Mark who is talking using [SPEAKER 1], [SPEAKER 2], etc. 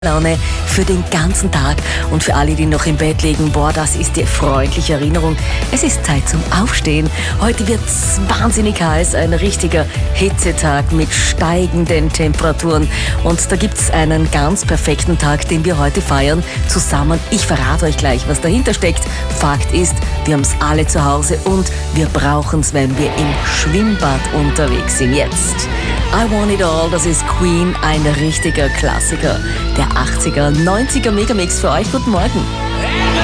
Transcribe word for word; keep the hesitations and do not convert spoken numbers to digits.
[SPEAKER 1] Laune für den ganzen Tag und für alle, die noch im Bett liegen, boah, das ist die freundliche Erinnerung. Es ist Zeit zum Aufstehen. Heute wird's wahnsinnig heiß, ein richtiger Hitzetag mit steigenden Temperaturen. Und da gibt's einen ganz perfekten Tag, den wir heute feiern, zusammen. Ich verrate euch gleich, was dahinter steckt. Fakt ist, wir haben's alle zu Hause und wir brauchen's, wenn wir im Schwimmbad unterwegs sind. Jetzt I Want It All, das ist Queen, ein richtiger Klassiker. Der achtziger, neunziger Megamix für euch. Guten Morgen.